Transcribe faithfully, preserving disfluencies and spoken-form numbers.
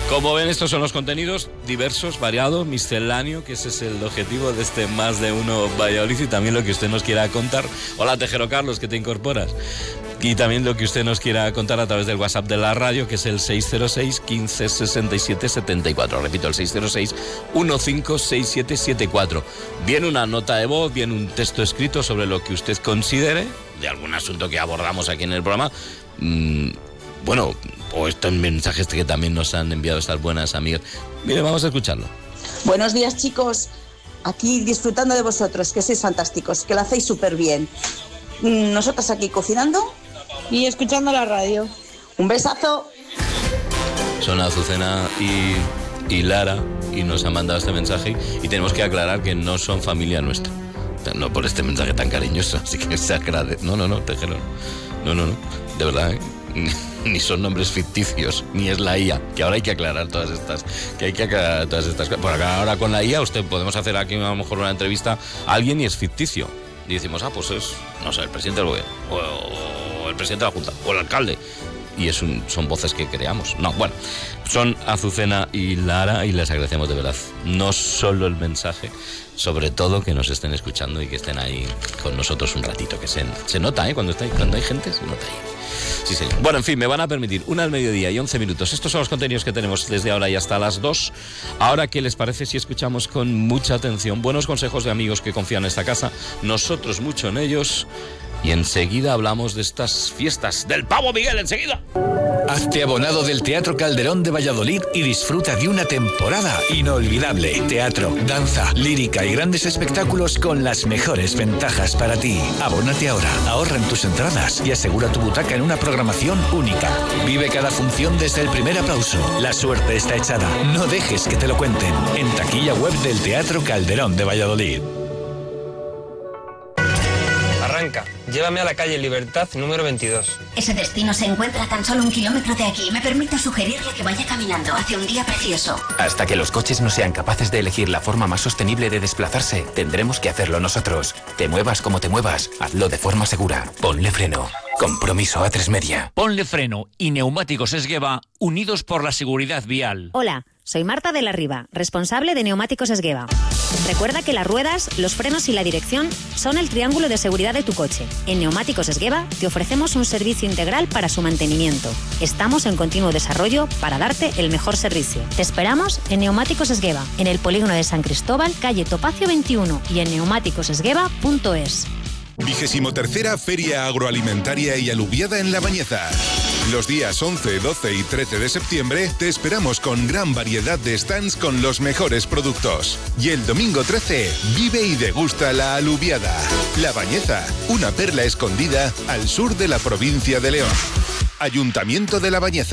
Como ven, estos son los contenidos diversos, variados, misceláneo, que ese es el objetivo de este Más de Uno Valladolid, y también lo que usted nos quiera contar. Hola, Tejero Carlos, que te incorporas. Y también lo que usted nos quiera contar a través del WhatsApp de la radio, que es el seis cero seis, quince, sesenta y siete, setenta y cuatro. Repito, el seis cero seis, quince, sesenta y siete, setenta y cuatro. Bien una nota de voz, bien un texto escrito sobre lo que usted considere, de algún asunto que abordamos aquí en el programa. Mm, bueno, o estos mensajes que también nos han enviado estas buenas amigas. Mire, vamos a escucharlo. Buenos días, chicos. Aquí disfrutando de vosotros, que sois fantásticos, que lo hacéis súper bien. Nosotros aquí cocinando y escuchando la radio. Un besazo. Son Azucena y, y Lara, y nos han mandado este mensaje, y tenemos que aclarar que no son familia nuestra. No por este mensaje tan cariñoso, así que se agradece. No, no, no, Tejero. No, no, no. De verdad, ¿eh? Ni son nombres ficticios, ni es la I A, que ahora hay que aclarar todas estas, que hay que aclarar todas estas cosas. Por acá ahora con la I A usted podemos hacer aquí a lo mejor una entrevista a alguien y es ficticio. Y decimos, ah, pues es, no sé, el presidente del gobierno, o, o el presidente de la Junta, o el alcalde. Y es un, son voces que creamos. No, bueno, son Azucena y Lara, y les agradecemos de verdad. No solo el mensaje, sobre todo que nos estén escuchando y que estén ahí con nosotros un ratito, que se, se nota, ¿eh? Cuando, está ahí, cuando hay gente, se nota ahí. Sí, señor. Bueno, en fin, me van a permitir una al mediodía y once minutos. Estos son los contenidos que tenemos desde ahora y hasta las dos. Ahora, ¿qué les parece si escuchamos con mucha atención buenos consejos de amigos que confían en esta casa, nosotros mucho en ellos, y enseguida hablamos de estas fiestas del Pavo Miguel, enseguida? Hazte abonado del Teatro Calderón de Valladolid y disfruta de una temporada inolvidable. Teatro, danza, lírica y grandes espectáculos con las mejores ventajas para ti. Abónate ahora, ahorra en tus entradas y asegura tu butaca en una programación única. Vive cada función desde el primer aplauso. La suerte está echada. No dejes que te lo cuenten. En taquilla web del Teatro Calderón de Valladolid. Arranca. Llévame a la calle Libertad número veintidós. Ese destino se encuentra a tan solo un kilómetro de aquí. Me permito sugerirle que vaya caminando. Hace un día precioso. Hasta que los coches no sean capaces de elegir la forma más sostenible de desplazarse, tendremos que hacerlo nosotros. Te muevas como te muevas, hazlo de forma segura. Ponle freno. Compromiso A tres Media. Ponle Freno y Neumáticos Esgueva, unidos por la seguridad vial. Hola, soy Marta de la Riva, responsable de Neumáticos Esgueva. Recuerda que las ruedas, los frenos y la dirección son el triángulo de seguridad de tu coche. En Neumáticos Esgueva te ofrecemos un servicio integral para su mantenimiento. Estamos en continuo desarrollo para darte el mejor servicio. Te esperamos en Neumáticos Esgueva, en el polígono de San Cristóbal, calle Topacio veintiuno, y en neumáticos esgueva punto es. Vigésimo tercera Feria Agroalimentaria y Alubiada en La Bañeza. Los días once, doce y trece de septiembre te esperamos con gran variedad de stands con los mejores productos. Y el domingo trece, vive y degusta la alubiada. La Bañeza, una perla escondida al sur de la provincia de León. Ayuntamiento de La Bañeza.